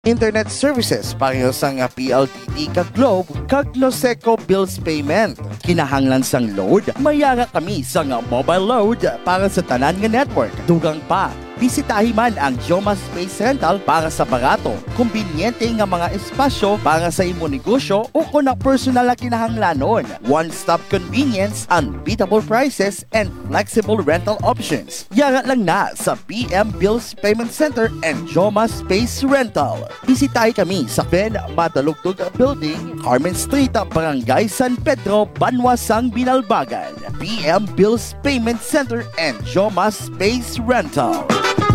Internet services pareho sa nga PLDT kag Globe kag Loseco Bills Payment. Kinahanglan sang load, mayara kami sa nga mobile load para sa tanan nga network. Dugang pa, bisitahin man ang Joma Space Rental para sa barato, kumbinyente nga mga espasyo para sa imo negosyo o kung na personal na kinahanglanon. One-stop convenience, unbeatable prices, and flexible rental options. Yara lang na sa BM Bills Payment Center and Joma Space Rental. Bisitahin kami sa Ben Matalugtog Building, Carmen Street, Barangay San Pedro, Banwasang, Binalbagan. BM Bills Payment Center and Joma Space Rental.